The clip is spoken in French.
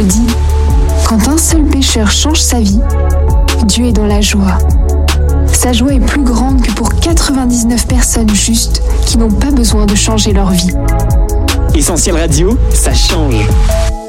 le dit, quand un seul pécheur change sa vie, Dieu est dans la joie. Sa joie est plus grande que pour 99 personnes justes qui n'ont pas besoin de changer leur vie. Essentiel Radio, ça change.